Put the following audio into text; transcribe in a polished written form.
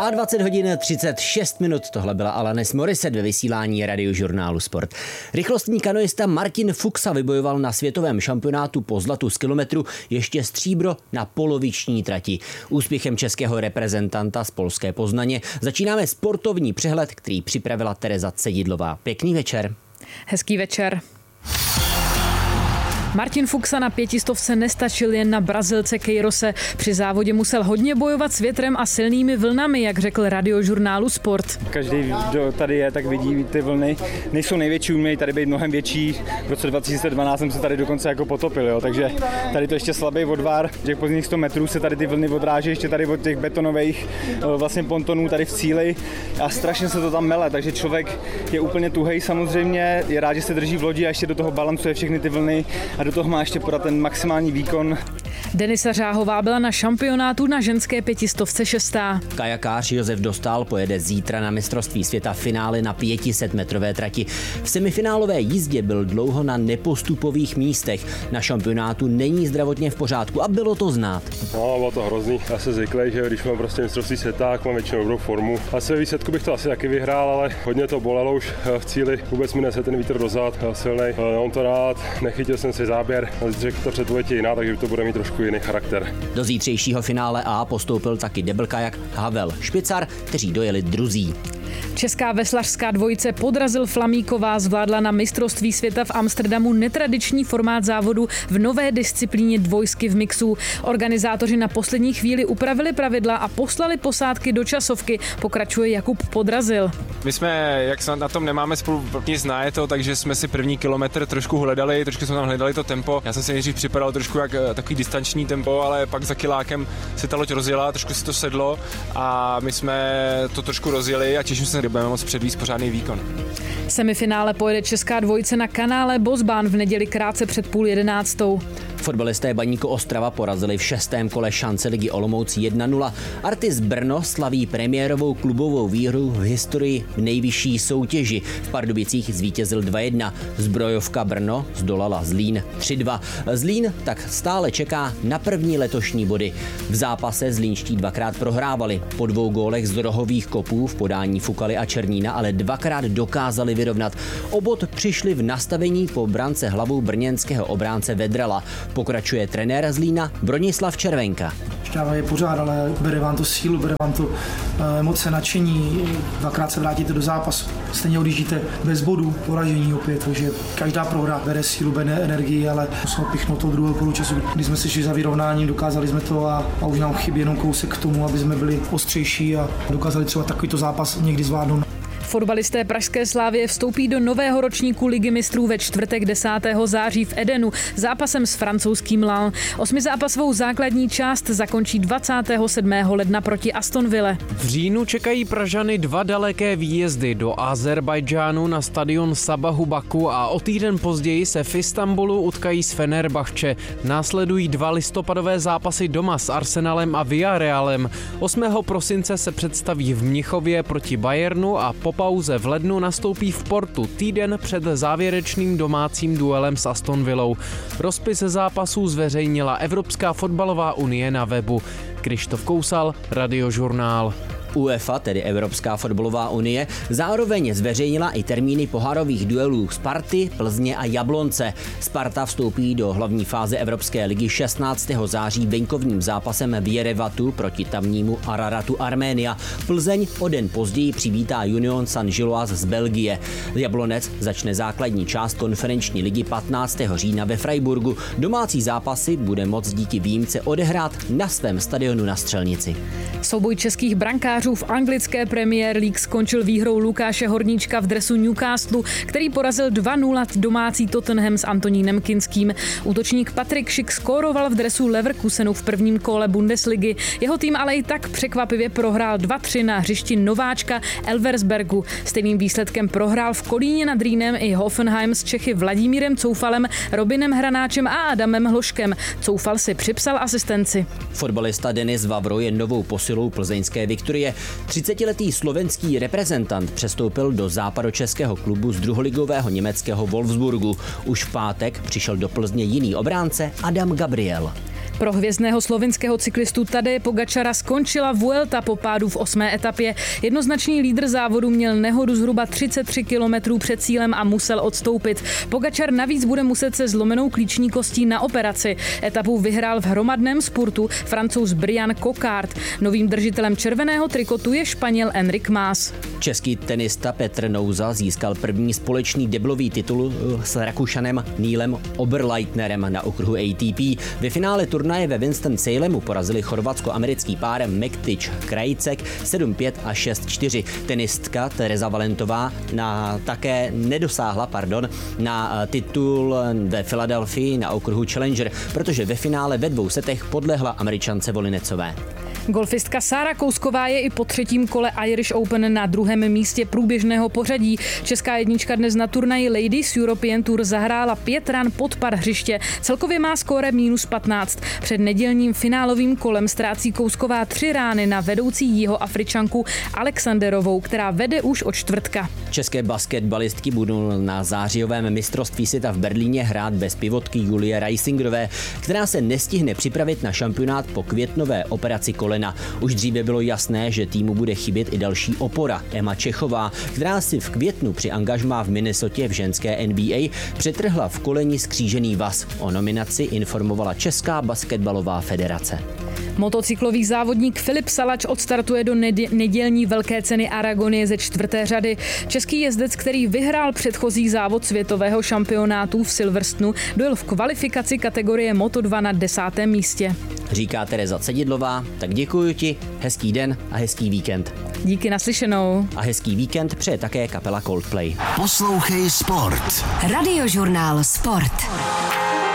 22 hodin 36 minut, tohle byla Alanis Morissette ve vysílání Radiožurnálu Sport. Rychlostní kanoista Martin Fuxa vybojoval na světovém šampionátu po zlatu z kilometru ještě stříbro na poloviční trati. Úspěchem českého reprezentanta z polské Poznaně začínáme sportovní přehled, který připravila Tereza Cedidlová. Pěkný večer. Hezký večer. Martin Fuxa na 500 nestačil jen na Brazilce Queirose. Při závodě musel hodně bojovat s větrem a silnými vlnami, jak řekl Radiožurnálu Sport. Každý, kdo tady je, tak vidí ty vlny. Nejsou největší, umějí tady být mnohem větší. V roce 2012 jsem se tady dokonce jako potopil, jo. Takže tady to ještě slabý odvar. Těch pozdních 100 metrů se tady ty vlny odráží ještě tady od těch betonových vlastně pontonů tady v cíli a strašně se to tam mele, takže člověk je úplně tuhej samozřejmě, je rád, že se drží v lodi a ještě do toho balancuje všechny ty vlny. A do toho má ještě podat ten maximální výkon. Denisa Řáhová byla na šampionátu na ženské 500 šestá. Kajakář Josef Dostál pojede zítra na mistrovství světa finále na 500 metrové trati. V semifinálové jízdě byl dlouho na nepostupových místech. Na šampionátu není zdravotně v pořádku a bylo to znát. No, bylo to hrozný. Já jsem zvyklý, že když mám prostě mistrovství světa, mám většinou dobrou formu. Asi ve výsledku bych to asi taky vyhrál, ale hodně to bolelo už v cíli. Vůbec mi nese ten vítr dozad, silnej. Mám to rád, nechytil jsem si záběr, řekl to předpověď jiná, takže to bude mít trošku jiný charakter. Do zítřejšího finále A postoupil taky deblkajak Havel Špicar, kteří dojeli druzí. Česká veslařská dvojice Podrazil Flamíková zvládla na mistrovství světa v Amsterdamu netradiční formát závodu v nové disciplíně dvojsky v mixu. Organizátoři na poslední chvíli upravili pravidla a poslali posádky do časovky, pokračuje Jakub Podrazil. My jsme, jak na tom nemáme spolu nic najeto, takže jsme si první kilometr trošku hledali, trošku jsme tam hledali to tempo. Já jsem si nejdřív připadal trošku jak takový distanční tempo, ale pak za kilákem se ta loď rozjela, trošku si to sedlo a my jsme to trošku rozjeli a těším se, že budeme moct předvíst pořádný výkon. Semifinále pojede česká dvojice na kanále Bosbán v neděli krátce před 10:30. Fotbalisté Baníku Ostrava porazili v 6. kole šance ligy Olomouc 1-0. Artis Brno slaví premiérovou klubovou výhru v historii v nejvyšší soutěži. V Pardubicích zvítězil 2-1. Zbrojovka Brno zdolala Zlín 3-2. Zlín tak stále čeká na první letošní body. V zápase zlínští dvakrát prohrávali. Po 2 gólech z rohových kopů v podání Fukaly a Černína ale dvakrát dokázali vyrovnat. O bod přišli v nastavení po brance hlavou brněnského obránce Vedrala. Pokračuje trenér Zlína Bronislav Červenka. Šťáva je pořád, ale bere vám to sílu, bere vám to emoce, nadšení, dvakrát se vrátíte do zápasu. Stejně odjíždíte bez bodů, poražení opět, takže každá prohra bere sílu, bere energii, ale musíme pichnout toho druhého poločasu, kdy jsme se šli za vyrovnáním, dokázali jsme to a už nám chybí jenom kousek k tomu, aby jsme byli ostřejší a dokázali třeba takovýto zápas někdy zvládnout. Fotbalisté pražské Slavie vstoupí do nového ročníku Ligy mistrů ve čtvrtek 10. září v Edenu zápasem s francouzským Lens. 8zápasovou základní část zakončí 27. ledna proti Aston Ville. V říjnu čekají Pražany 2 daleké výjezdy do Azerbajdžánu na stadion Sabahu Baku a o týden později se v Istanbulu utkají s Fenerbahče. Následují 2 listopadové zápasy doma s Arsenalem a Villarrealem. 8. prosince se představí v Mnichově proti Bayernu a po pauze v lednu nastoupí v Portu týden před závěrečným domácím duelem s Aston Villou. Rozpis zápasů zveřejnila Evropská fotbalová unie na webu. Krištof Kousal, Radiožurnál. UEFA, tedy Evropská fotbalová unie, zároveň zveřejnila i termíny pohárových duelů Sparty, Plzně a Jablonce. Sparta vstoupí do hlavní fáze Evropské ligy 16. září venkovním zápasem v Jerevatu proti tamnímu Araratu Arménia. Plzeň o den později přivítá Union Saint-Gilloise z Belgie. Jablonec začne základní část konferenční ligy 15. října ve Freiburgu. Domácí zápasy bude moct díky výjimce odehrát na svém stadionu na Střelnici. Souboj českých brankářů v anglické Premier League skončil výhrou Lukáše Horníčka v dresu Newcastlu, který porazil 2-0 domácí Tottenham s Antonínem Kinským. Útočník Patrik Schick skóroval v dresu Leverkusenu v prvním kole Bundesligy. Jeho tým ale i tak překvapivě prohrál 2-3 na hřišti nováčka Elversbergu. Stejným výsledkem prohrál v Kolíně nad Rýnem i Hoffenheim s Čechy Vladimírem Coufalem, Robinem Hranáčem a Adamem Hloškem. Coufal si připsal asistenci. Fotbalista Denis Vavro je novou posilou plzeňské Viktorie. 30letý slovenský reprezentant přestoupil do západočeského klubu z druholigového německého Wolfsburgu. Už v pátek přišel do Plzně jiný obránce Adam Gabriel. Pro hvězdného slovinského cyklistu Tadeje Pogačara skončila Vuelta po pádu v 8. etapě. Jednoznačný lídr závodu měl nehodu zhruba 33 kilometrů před cílem a musel odstoupit. Pogačar navíc bude muset se zlomenou klíční kostí na operaci. Etapu vyhrál v hromadném spurtu Francouz Brian Coquard. Novým držitelem červeného trikotu je Španěl Enric Mas. Český tenista Petr Nouza získal první společný deblový titul s Rakušanem Neilem Oberleitnerem na okruhu ATP. Ve finále turnaje ve Winston-Salemu porazili chorvatsko-americký pár Mektić Krajicek 7-5 a 6-4. Tenistka Tereza Valentová také nedosáhla na titul ve Filadelfii na okruhu Challenger, protože ve finále ve 2 setech podlehla Američance Volinecové. Golfistka Sára Kousková je i po 3. kole Irish Open na 2. místě průběžného pořadí. Česká jednička dnes na turnaji Ladies European Tour zahrála 5 ran pod par hřiště. Celkově má skóre -15. Před nedělním finálovým kolem ztrácí Kousková 3 rány na vedoucí Jihoafričanku Alexanderovou, která vede už od čtvrtka. České basketbalistky budou na zářijovém mistrovství světa v Berlíně hrát bez pivotky Julie Reisingerové, která se nestihne připravit na šampionát po květnové operaci kolena. Už dříve bylo jasné, že týmu bude chybět i další opora, Emma Čechová, která si v květnu při angažmá v Minnesotě v ženské NBA přetrhla v koleni skřížený vaz. O nominaci informovala Česká basketbalová federace. Motocyklový závodník Filip Salač odstartuje do nedělní velké ceny Aragonie ze 4. řady. Český jezdec, který vyhrál předchozí závod světového šampionátu v Silverstonu, dojel v kvalifikaci kategorie Moto2 na 10. místě. Říká Tereza Cedidlová, tak děkuji ti, hezký den a hezký víkend. Díky, naslyšenou. A hezký víkend přeje také kapela Coldplay. Poslouchej Sport. Radiožurnál Sport.